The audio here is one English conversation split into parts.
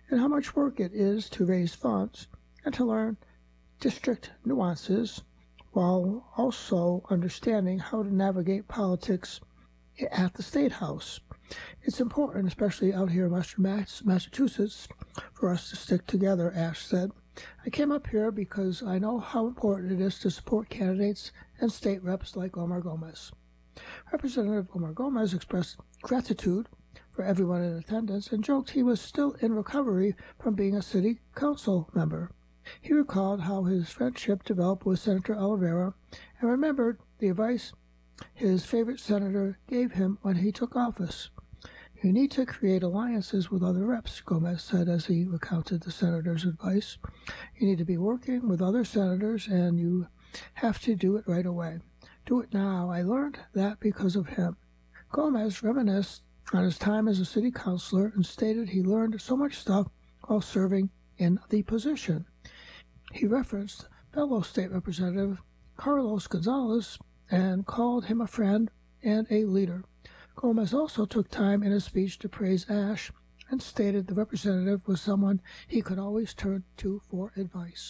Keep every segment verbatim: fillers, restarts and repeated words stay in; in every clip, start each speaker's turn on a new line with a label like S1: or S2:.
S1: and how much work it is to raise funds and to learn district nuances while also understanding how to navigate politics at the State House. It's important, especially out here in Western Massachusetts, for us to stick together, Ash said. I came up here because I know how important it is to support candidates and state reps like Omar Gomez. Representative Omar Gomez expressed gratitude for everyone in attendance and joked he was still in recovery from being a city council member. He recalled how his friendship developed with Senator Oliveira and remembered the advice his favorite senator gave him when he took office. You need to create alliances with other reps, Gomez said as he recounted the senator's advice. You need to be working with other senators, and you have to do it right away. Do it now. I learned that because of him. Gomez reminisced on his time as a city councilor and stated he learned so much stuff while serving in the position. He referenced fellow state representative Carlos Gonzalez and called him a friend and a leader. Gomez also took time in his speech to praise Ash and stated the representative was someone he could always turn to for advice.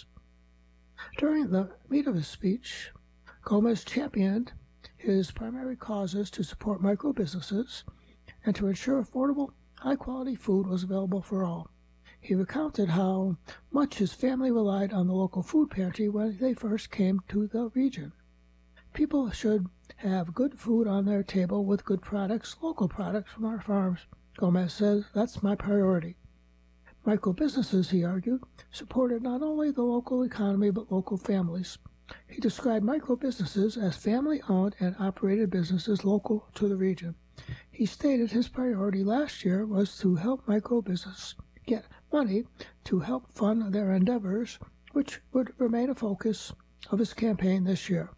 S1: During the meat of his speech, Gomez championed his primary causes to support micro-businesses and to ensure affordable, high-quality food was available for all. He recounted how much his family relied on the local food pantry when they first came to the region. People should have good food on their table with good products, local products from our farms, Gomez says. That's my priority. Micro-businesses, he argued, supported not only the local economy but local families. He described micro-businesses as family-owned and operated businesses local to the region. He stated his priority last year was to help micro-business get money to help fund their endeavors, which would remain a focus of his campaign this year.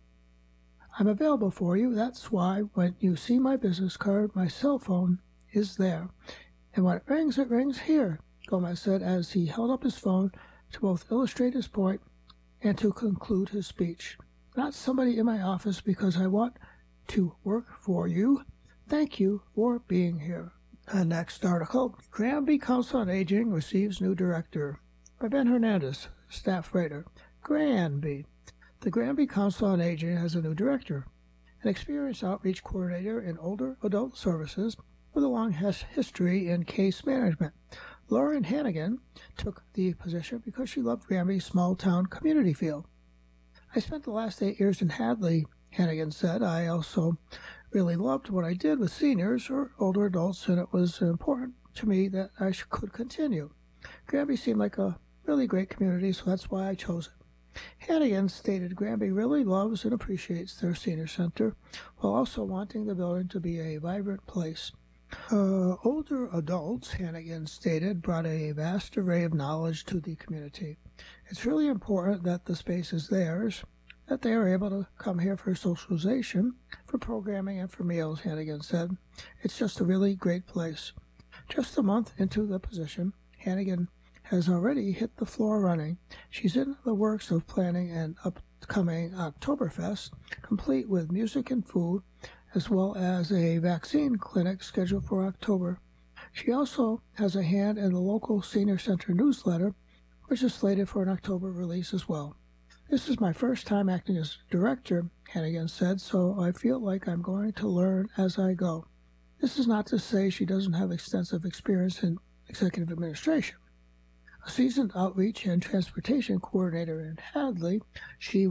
S1: I'm available for you. That's why when you see my business card, my cell phone is there. And when it rings, it rings here, Gomez said as he held up his phone to both illustrate his point and to conclude his speech. Not somebody in my office because I want to work for you. Thank you for being here. The next article, Granby Council on Aging receives new director, by Ben Hernandez, staff writer. Granby. The Granby Council on Aging has a new director, an experienced outreach coordinator in older adult services with a long history in case management. Lauren Hannigan took the position because she loved Granby's small-town community feel. I spent the last eight years in Hadley, Hannigan said. I also really loved what I did with seniors or older adults, and it was important to me that I could continue. Granby seemed like a really great community, so that's why I chose it. Hannigan stated Granby really loves and appreciates their senior center, while also wanting the building to be a vibrant place. Uh, older adults, Hannigan stated, brought a vast array of knowledge to the community. It's really important that the space is theirs, that they are able to come here for socialization, for programming, and for meals, Hannigan said. It's just a really great place. Just a month into the position, Hannigan has already hit the floor running. She's in the works of planning an upcoming Oktoberfest, complete with music and food, as well as a vaccine clinic scheduled for October. She also has a hand in the local senior center newsletter, which is slated for an October release as well. This is my first time acting as director, Hannigan said, so I feel like I'm going to learn as I go. This is not to say she doesn't have extensive experience in executive administration. A seasoned outreach and transportation coordinator in Hadley, she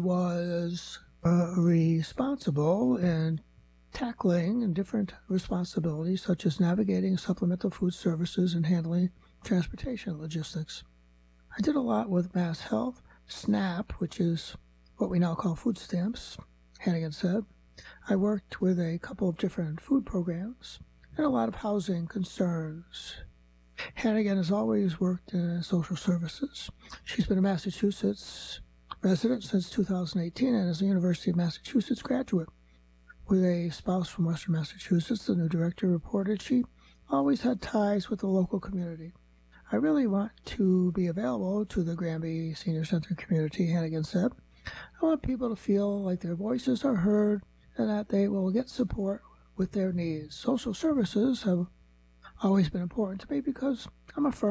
S1: was uh, responsible in tackling different responsibilities such as navigating supplemental food services and handling transportation logistics. I did a lot with Mass Health, SNAP, which is what we now call food stamps, Hannigan said. I worked with a couple of different food programs and a lot of housing concerns. Hannigan has always worked in social services. She's been a Massachusetts resident since two thousand eighteen and is a University of Massachusetts graduate. With a spouse from Western Massachusetts, the new director reported she always had ties with the local community. I really want to be available to the Granby Senior Center community, Hannigan said. I want people to feel like their voices are heard and that they will get support with their needs. Social services have always been important to me because I'm a firm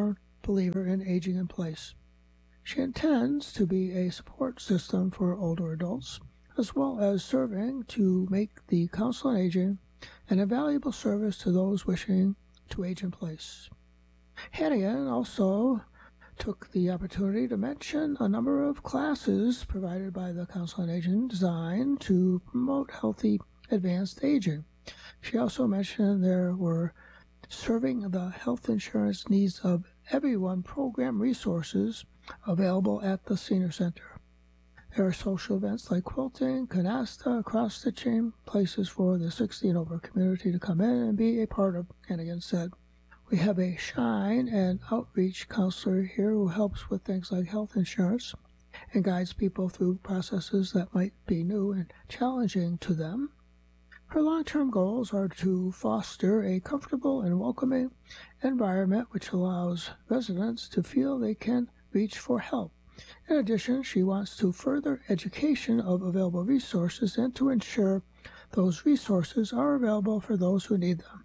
S1: believer in aging in place. She intends to be a support system for older adults, as well as serving to make the Council on Aging an invaluable service to those wishing to age in place. Hannigan also took the opportunity to mention a number of classes provided by the Council on Aging designed to promote healthy advanced aging. She also mentioned there were serving the health insurance needs of everyone program resources available at the Senior Center. There are social events like quilting, canasta, cross-stitching, places for the sixty and over community to come in and be a part of, Hannigan said. We have a Shine and Outreach counselor here who helps with things like health insurance and guides people through processes that might be new and challenging to them. Her long-term goals are to foster a comfortable and welcoming environment which allows residents to feel they can reach for help. In addition, she wants to further education of available resources and to ensure those resources are available for those who need them.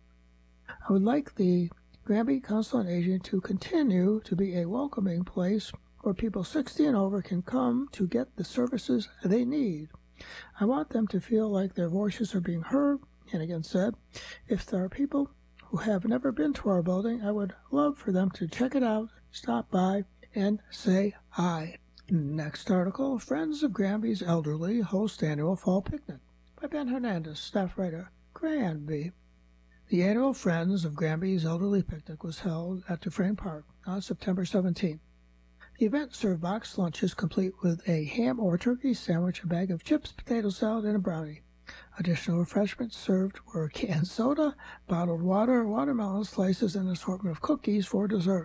S1: I would like the Granby Council on Aging to continue to be a welcoming place where people sixty and over can come to get the services they need. I want them to feel like their voices are being heard, Hannigan said. If there are people who have never been to our building, I would love for them to check it out, stop by, and say hi. Next article, Friends of Granby's Elderly host annual fall picnic by Ben Hernandez, staff writer, Granby. The annual Friends of Granby's Elderly Picnic was held at Dufresne Park on September seventeenth. The event served boxed lunches complete with a ham or turkey sandwich, a bag of chips, potato salad, and a brownie. Additional refreshments served were canned soda, bottled water, watermelon slices, and an assortment of cookies for dessert.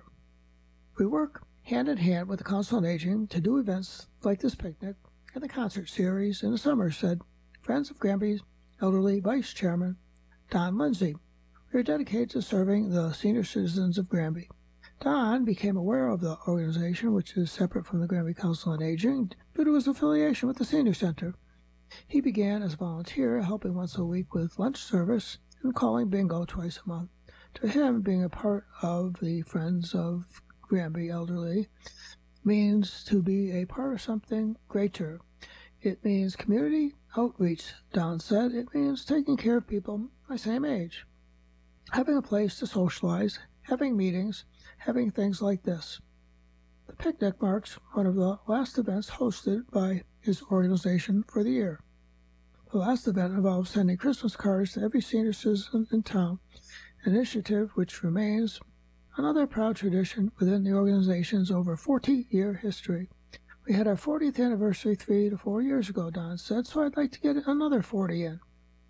S1: We work hand in hand with the Council on Aging to do events like this picnic and the concert series in the summer, said Friends of Granby's Elderly Vice Chairman Don Lindsay. We are dedicated to serving the senior citizens of Granby. Don became aware of the organization, which is separate from the Granby Council on Aging, due to his affiliation with the Senior Center. He began as a volunteer, helping once a week with lunch service and calling bingo twice a month. To him, being a part of the Friends of Granby Elderly means to be a part of something greater. It means community outreach, Don said. It means taking care of people my same age, having a place to socialize, having meetings, having things like this. The picnic marks one of the last events hosted by his organization for the year. The last event involved sending Christmas cards to every senior citizen in town, an initiative which remains another proud tradition within the organization's over forty-year history. We had our fortieth anniversary three to four years ago, Don said, so I'd like to get another forty in.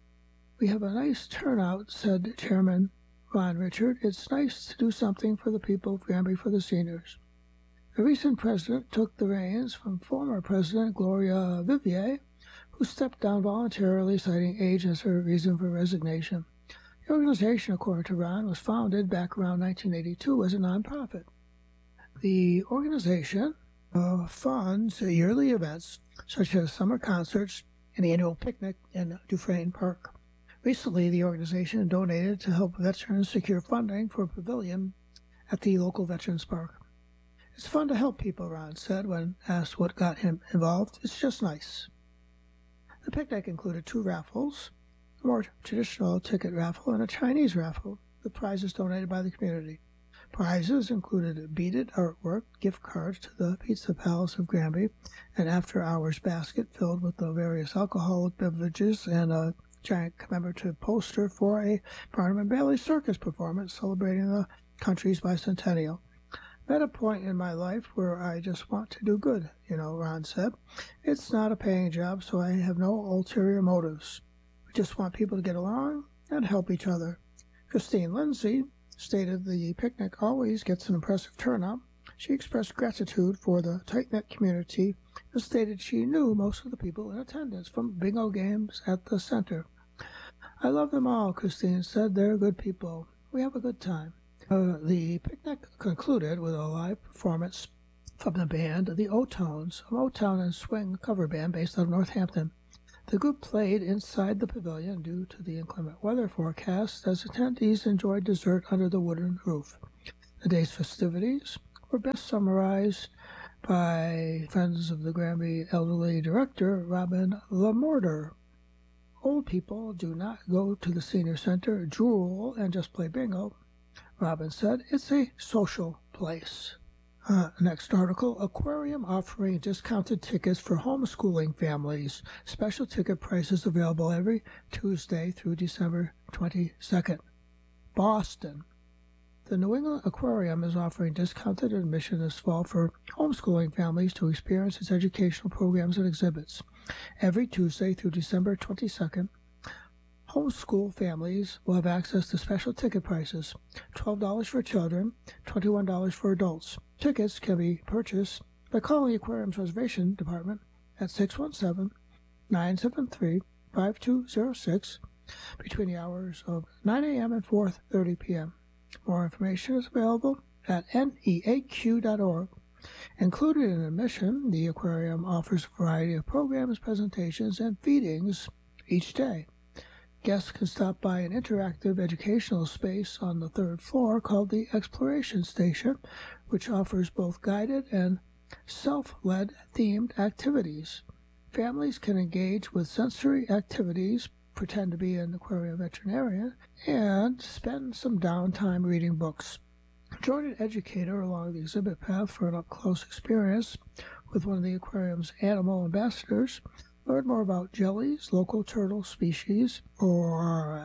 S1: We have a nice turnout, said Chairman Ron Richard. It's nice to do something for the people of Granby, for the seniors. The recent president took the reins from former President Gloria Vivier, who stepped down voluntarily, citing age as her reason for resignation. The organization, according to Ron, was founded back around nineteen eighty-two as a nonprofit. The organization uh, funds yearly events such as summer concerts and the annual picnic in Dufresne Park. Recently, the organization donated to help veterans secure funding for a pavilion at the local Veterans Park. It's fun to help people, Ron said when asked what got him involved. It's just nice. The picnic included two raffles, a more traditional ticket raffle and a Chinese raffle, with prizes donated by the community. Prizes included beaded artwork, gift cards to the Pizza Palace of Granby, an after-hours basket filled with the various alcoholic beverages, and a giant commemorative poster for a Barnum and Bailey circus performance celebrating the country's bicentennial. I'm at a point in my life where I just want to do good, you know, Ron said. It's not a paying job, so I have no ulterior motives. We just want people to get along and help each other. Christine Lindsay stated the picnic always gets an impressive turnout. She expressed gratitude for the tight-knit community and stated she knew most of the people in attendance from bingo games at the center. I love them all, Christine said. They're good people. We have a good time. Uh, the picnic concluded with a live performance from the band The O-Tones, a Motown and swing cover band based out of Northampton. The group played inside the pavilion due to the inclement weather forecast as attendees enjoyed dessert under the wooden roof. The day's festivities were best summarized by Friends of the Granby elderly director Robin Lamorter. Old people do not go to the senior center, drool, and just play bingo. Robin said it's a social place. Uh, next article, aquarium offering discounted tickets for homeschooling families. Special ticket prices available every Tuesday through December twenty-second. Boston. The New England Aquarium is offering discounted admission this fall for homeschooling families to experience its educational programs and exhibits. Every Tuesday through December twenty-second, homeschool families will have access to special ticket prices, twelve dollars for children, twenty-one dollars for adults. Tickets can be purchased by calling the Aquarium's reservation department at six one seven, nine seven three, five two zero six between the hours of nine a.m. and four thirty p.m. More information is available at N E A Q dot org. Included in admission, the aquarium offers a variety of programs, presentations, and feedings each day. Guests can stop by an interactive educational space on the third floor called the Exploration Station, which offers both guided and self-led themed activities. Families can engage with sensory activities, pretend to be an aquarium veterinarian, and spend some downtime reading books. Join an educator along the exhibit path for an up-close experience with one of the aquarium's animal ambassadors. Learn more about jellies, local turtle species, or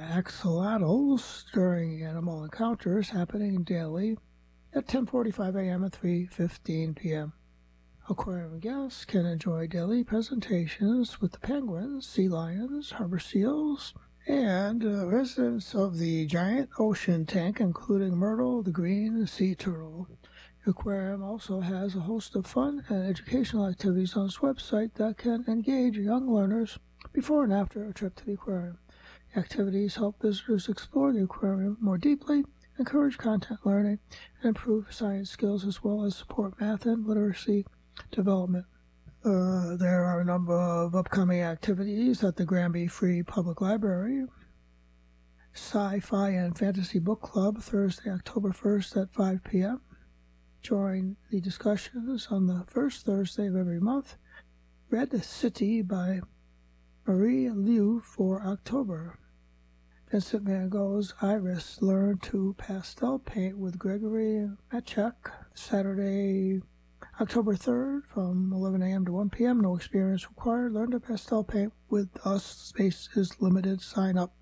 S1: axolotls during animal encounters happening daily at ten forty-five a.m. and three fifteen p.m. Aquarium guests can enjoy daily presentations with the penguins, sea lions, harbor seals, and uh, residents of the giant ocean tank, including Myrtle, the green sea turtle. The aquarium also has a host of fun and educational activities on its website that can engage young learners before and after a trip to the aquarium. The activities help visitors explore the aquarium more deeply, encourage content learning, and improve science skills, as well as support math and literacy development. Uh, there are a number of upcoming activities at the Granby Free Public Library. Sci-Fi and Fantasy Book Club, Thursday, October first at five p.m. Join the discussions on the first Thursday of every month. Red City by Marie Liu for October. Vincent van Gogh's Iris, Learn to Pastel Paint with Gregory Machek, Saturday, October third from eleven a.m. to one p.m. No experience required. Learn to pastel paint with us. Space is limited. Sign up.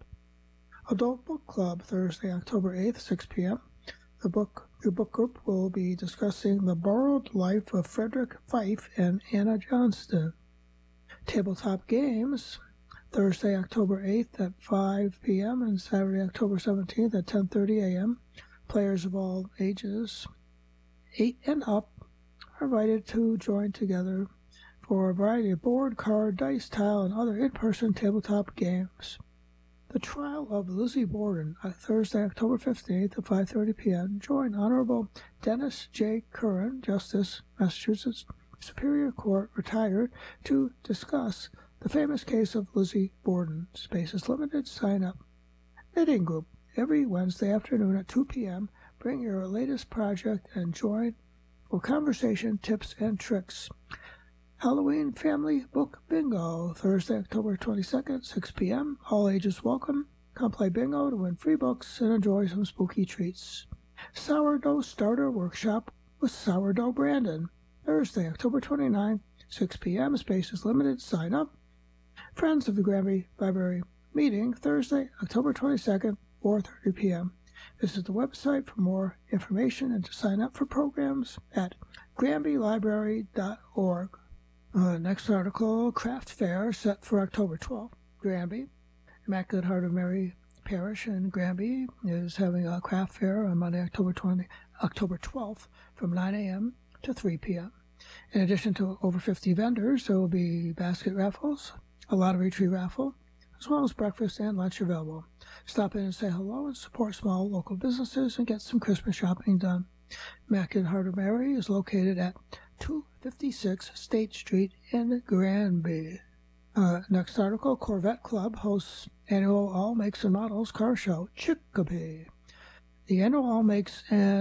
S1: Adult Book Club, Thursday, October eighth, six p.m. The book the book group will be discussing The Borrowed Life of Frederick Fife and Anna Johnston. Tabletop Games, Thursday, October eighth at five p.m. and Saturday, October seventeenth at ten thirty a.m. Players of all ages, eight and up, are invited to join together for a variety of board, card, dice, tile, and other in-person tabletop games. The Trial of Lizzie Borden, Thursday, October fifteenth at five thirty p.m. Join Honorable Dennis J. Curran, Justice, Massachusetts Superior Court, retired, to discuss the famous case of Lizzie Borden. Space is limited. Sign up. Knitting Group, every Wednesday afternoon at two p.m. Bring your latest project and join for conversation, tips, and tricks. Halloween Family Book Bingo, Thursday, October twenty-second, six p.m. All ages welcome. Come play bingo to win free books and enjoy some spooky treats. Sourdough Starter Workshop with Sourdough Brandon, Thursday, October twenty-ninth, six p.m. Space is limited. Sign up. Friends of the Granby Library meeting, Thursday, October twenty-second, four thirty p.m. Visit the website for more information and to sign up for programs at granby library dot org. Uh, next article, Craft Fair set for October twelfth. Granby. Immaculate Heart of Mary Parish in Granby is having a craft fair on Monday, October twentieth, October twelfth from nine a.m. to three p.m. In addition to over fifty vendors, there will be basket raffles, a lottery tree raffle, as well as breakfast and lunch available. Stop in and say hello and support small local businesses and get some Christmas shopping done. Immaculate Heart of Mary is located at two fifty-six State Street in Granby. Uh, next article, Corvette Club hosts annual All Makes and Models car show, Chicopee. The annual All Makes and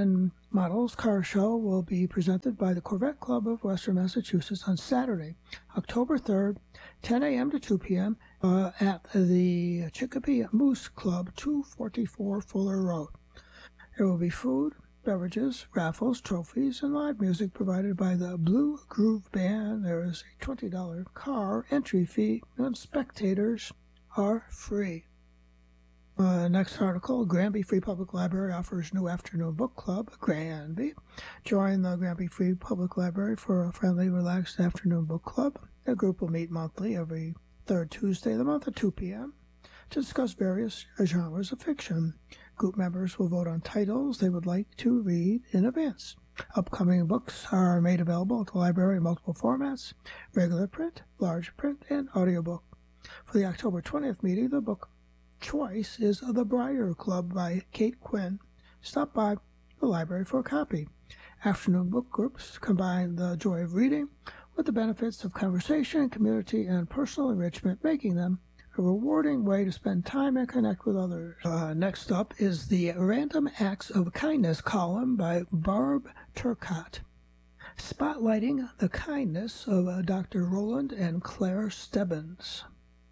S1: Models Car Show will be presented by the Corvette Club of Western Massachusetts on Saturday, October third, ten a.m. to two p.m. Uh, at the Chicopee Moose Club, two forty-four Fuller Road. There will be food, beverages, raffles, trophies, and live music provided by the Blue Groove Band. There is a twenty dollars car entry fee, and spectators are free. Uh, next article, Granby Free Public Library offers new afternoon book club, Granby. Join the Granby Free Public Library for a friendly, relaxed afternoon book club. The group will meet monthly every third Tuesday of the month at two p.m. to discuss various genres of fiction. Group members will vote on titles they would like to read in advance. Upcoming books are made available at the library in multiple formats, regular print, large print, and audiobook. For the October twentieth meeting, the book choice is The Briar Club by Kate Quinn. Stop by the library for a copy. Afternoon book groups combine the joy of reading with the benefits of conversation, community, and personal enrichment, making them a rewarding way to spend time and connect with others. Uh, next up is the Random Acts of Kindness column by Barb Turcott, spotlighting the kindness of uh, Doctor Roland and Claire Stebbins.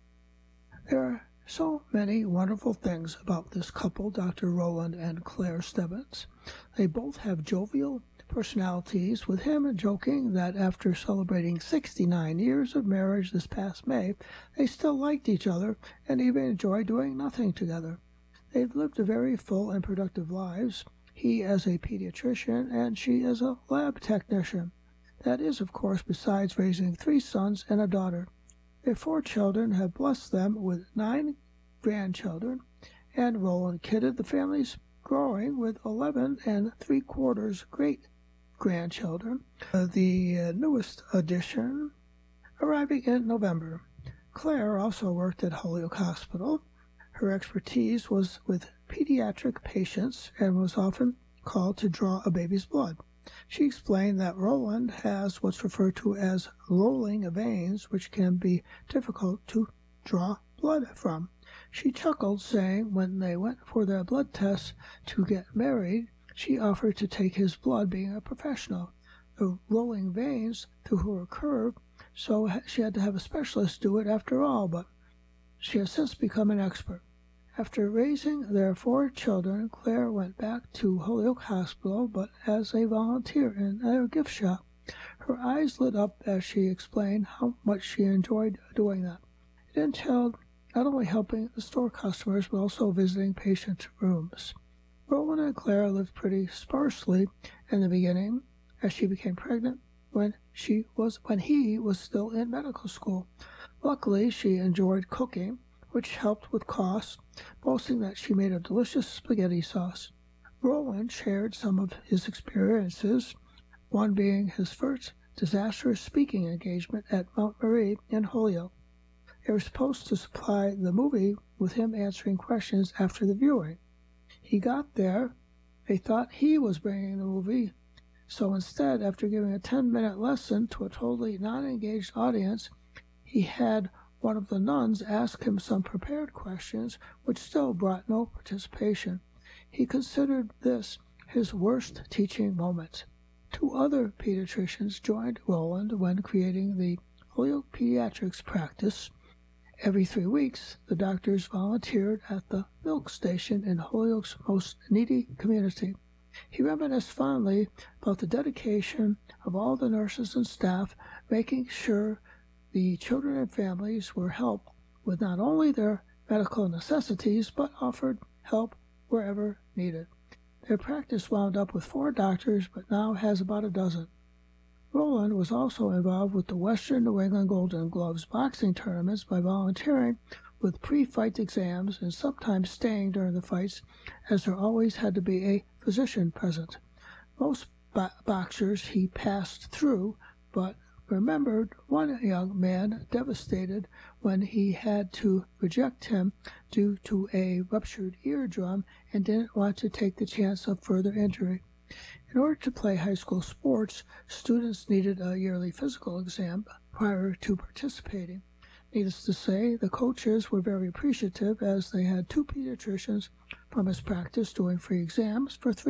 S1: There are so many wonderful things about this couple, Doctor Roland and Claire Stebbins. They both have jovial personalities, with him joking that after celebrating sixty-nine years of marriage this past May, they still liked each other and even enjoyed doing nothing together. They've lived very full and productive lives, he as a pediatrician and she as a lab technician. That is, of course, besides raising three sons and a daughter. Their four children have blessed them with nine grandchildren, and Roland kidded the family's growing with eleven and three quarters great grandchildren, uh, the uh, newest addition arriving in November. Claire also worked at Holyoke Hospital. Her expertise was with pediatric patients and was often called to draw a baby's blood. She explained that Roland has what's referred to as rolling veins, which can be difficult to draw blood from. She chuckled, saying when they went for their blood tests to get married, she offered to take his blood, being a professional. The rolling veins threw her a curve, so she had to have a specialist do it after all, but she has since become an expert. After raising their four children, Claire went back to Holyoke Hospital, but as a volunteer in their gift shop. Her eyes lit up as she explained how much she enjoyed doing that. It entailed not only helping the store customers, but also visiting patient rooms. Roland and Claire lived pretty sparsely in the beginning, as she became pregnant when she was when he was still in medical school. Luckily, she enjoyed cooking, which helped with costs, boasting that she made a delicious spaghetti sauce. Roland shared some of his experiences, one being his first disastrous speaking engagement at Mount Marie in Holyoke. They were supposed to supply the movie with him answering questions after the viewing. He got there. They thought he was bringing the movie, so instead, after giving a ten-minute lesson to a totally non-engaged audience, he had one of the nuns asked him some prepared questions, which still brought no participation. He considered this his worst teaching moment. Two other pediatricians joined Roland when creating the Holyoke Pediatrics practice. Every three weeks, the doctors volunteered at the milk station in Holyoke's most needy community. He reminisced fondly about the dedication of all the nurses and staff, making sure the children and families were helped with not only their medical necessities, but offered help wherever needed. Their practice wound up with four doctors, but now has about a dozen. Roland was also involved with the Western New England Golden Gloves boxing tournaments by volunteering with pre-fight exams and sometimes staying during the fights, as there always had to be a physician present. Most bo- boxers he passed through, but remembered one young man devastated when he had to reject him due to a ruptured eardrum and didn't want to take the chance of further injury. In order to play high school sports, students needed a yearly physical exam prior to participating. Needless to say, the coaches were very appreciative, as they had two pediatricians from his practice doing free exams for three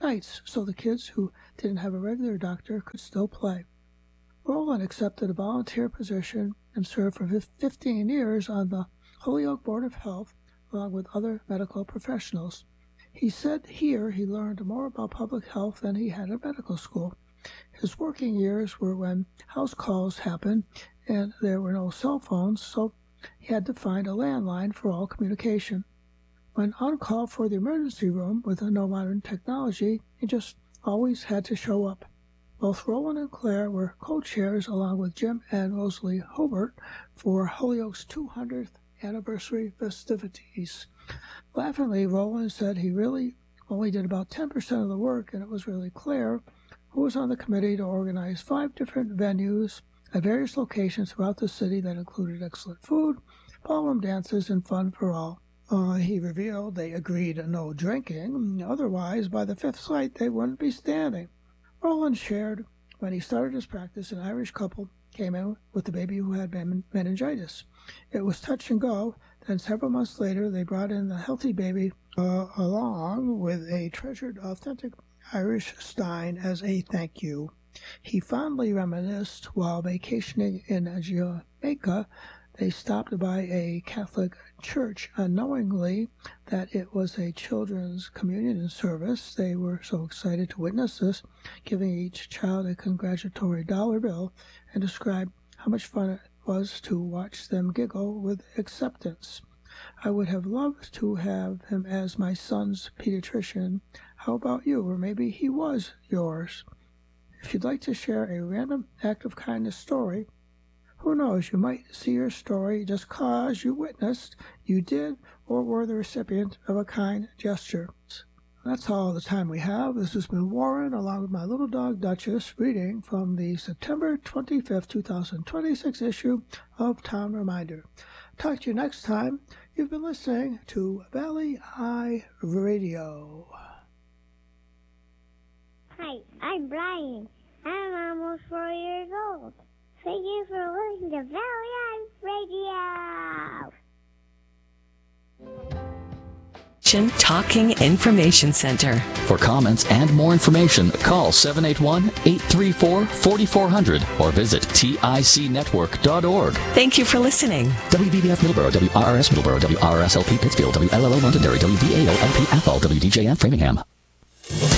S1: nights so the kids who didn't have a regular doctor could still play. Roland accepted a volunteer position and served for fifteen years on the Holyoke Board of Health along with other medical professionals. He said here he learned more about public health than he had at medical school. His working years were when house calls happened and there were no cell phones, so he had to find a landline for all communication. When on call for the emergency room with no modern technology, he just always had to show up. Both Roland and Claire were co-chairs along with Jim and Rosalie Hobart for Holyoke's two hundredth anniversary festivities. Laughingly, Roland said he really only did about ten percent of the work, and it was really Claire who was on the committee to organize five different venues at various locations throughout the city that included excellent food, ballroom dances, and fun for all. Uh, he revealed they agreed to no drinking, otherwise by the fifth sight they wouldn't be standing. Roland shared when he started his practice, an Irish couple came in with a baby who had meningitis. It was touch and go. Then several months later, they brought in the healthy baby uh, along with a treasured authentic Irish stein as a thank you. He fondly reminisced while vacationing in Jamaica. They stopped by a Catholic church unknowingly that it was a children's communion service. They were so excited to witness this, giving each child a congratulatory dollar bill, and described how much fun it was to watch them giggle with acceptance. I would have loved to have him as my son's pediatrician. How about you? Or maybe he was yours. If you'd like to share a random act of kindness story, who knows, you might see your story just cause you witnessed, you did, or were the recipient of a kind gesture. That's all the time we have. This has been Warren, along with my little dog Duchess, reading from the September twenty-fifth, two thousand twenty-six issue of Town Reminder. Talk to you next time. You've been listening to Valley Eye Radio.
S2: Hi, I'm Brian. I'm almost four years old. Thank you for listening to Valley Eye Radio.
S3: Talking Information Center.
S4: For comments and more information, call seven eight one, eight three four, four four zero zero or visit tic network dot org.
S3: Thank you for listening.
S4: W V B F Middleborough, W R R S Middleborough, W R R S L P Pittsfield, W L L O Londonderry, W B A O L P Athol, W D J F Framingham.